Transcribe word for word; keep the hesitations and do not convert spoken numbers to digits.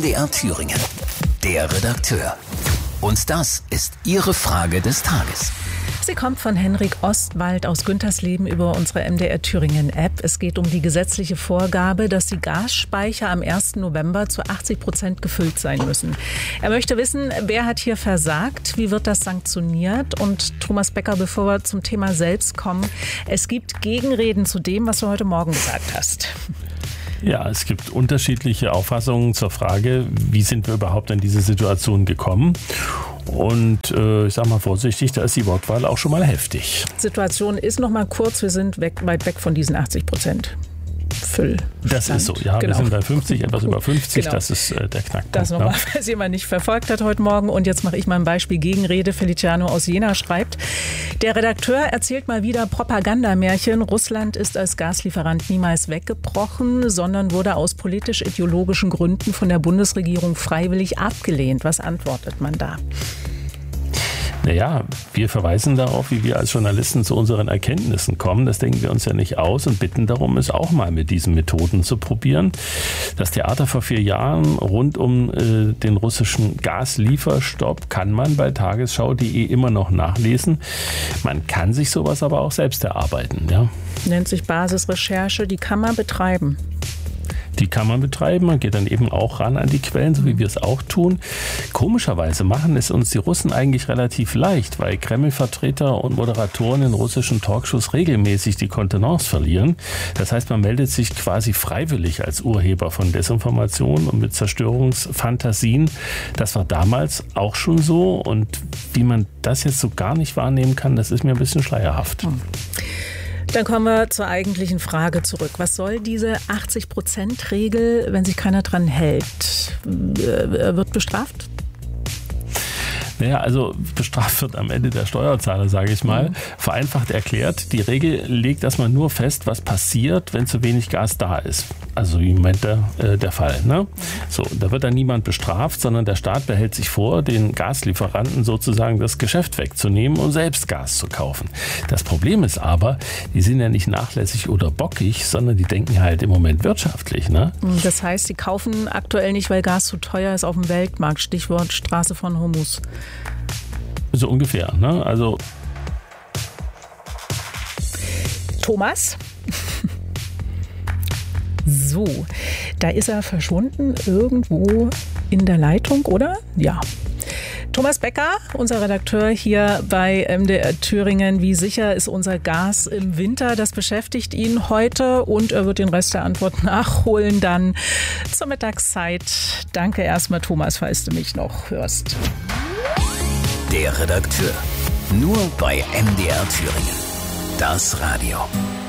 D R Thüringen. Der Redakteur. Und das ist Ihre Frage des Tages. Sie kommt von Henrik Ostwald aus Güntersleben über unsere M D R Thüringen App. Es geht um die gesetzliche Vorgabe, dass die Gasspeicher am ersten November zu achtzig Prozent gefüllt sein müssen. Er möchte wissen, wer hat hier versagt, wie wird das sanktioniert? Und Thomas Becker, bevor wir zum Thema selbst kommen, es gibt Gegenreden zu dem, was du heute Morgen gesagt hast. Ja, es gibt unterschiedliche Auffassungen zur Frage, wie sind wir überhaupt in diese Situation gekommen? Und äh, ich sage mal vorsichtig, da ist die Wortwahl auch schon mal heftig. Situation ist noch mal kurz, wir sind weg, weit weg von diesen achtzig Prozent. Füll. Das ist so, ja, genau. Wir sind bei fünfzig, etwas über fünfzig, genau. Das ist äh, der Knackpunkt. Das nochmal, ne? Falls jemand nicht verfolgt hat heute Morgen. Und jetzt mache ich mal ein Beispiel Gegenrede. Feliciano aus Jena schreibt, der Redakteur erzählt mal wieder Propagandamärchen. Russland ist als Gaslieferant niemals weggebrochen, sondern wurde aus politisch-ideologischen Gründen von der Bundesregierung freiwillig abgelehnt. Was antwortet man da? Naja, wir verweisen darauf, wie wir als Journalisten zu unseren Erkenntnissen kommen. Das denken wir uns ja nicht aus und bitten darum, es auch mal mit diesen Methoden zu probieren. Das Theater vor vier Jahren rund um äh, den russischen Gaslieferstopp kann man bei tagesschau punkt de immer noch nachlesen. Man kann sich sowas aber auch selbst erarbeiten. Ja. Nennt sich Basisrecherche, die kann man betreiben. Die kann man betreiben, man geht dann eben auch ran an die Quellen, so wie wir es auch tun. Komischerweise machen es uns die Russen eigentlich relativ leicht, weil Kreml-Vertreter und Moderatoren in russischen Talkshows regelmäßig die Kontenance verlieren. Das heißt, man meldet sich quasi freiwillig als Urheber von Desinformation und mit Zerstörungsfantasien. Das war damals auch schon so und wie man das jetzt so gar nicht wahrnehmen kann, das ist mir ein bisschen schleierhaft. Hm. Dann kommen wir zur eigentlichen Frage zurück. Was soll diese achtzig Prozent Regel, wenn sich keiner dran hält? Wird bestraft? Naja, also bestraft wird am Ende der Steuerzahler, sage ich mal. Mhm. Vereinfacht erklärt, die Regel legt erstmal nur fest, was passiert, wenn zu wenig Gas da ist. Also im Moment der, äh, der Fall. Ne? Mhm. So, da wird dann niemand bestraft, sondern der Staat behält sich vor, den Gaslieferanten sozusagen das Geschäft wegzunehmen und selbst Gas zu kaufen. Das Problem ist aber, die sind ja nicht nachlässig oder bockig, sondern die denken halt im Moment wirtschaftlich. Ne? Das heißt, sie kaufen aktuell nicht, weil Gas zu teuer ist auf dem Weltmarkt. Stichwort Straße von Hormuz. So ungefähr, ne? Also Thomas? So, da ist er verschwunden irgendwo in der Leitung, oder? Ja. Thomas Becker, unser Redakteur hier bei M D R Thüringen. Wie sicher ist unser Gas im Winter? Das beschäftigt ihn heute und er wird den Rest der Antwort nachholen dann zur Mittagszeit. Danke erstmal, Thomas, falls du mich noch hörst. Der Redakteur. Nur bei M D R Thüringen. Das Radio.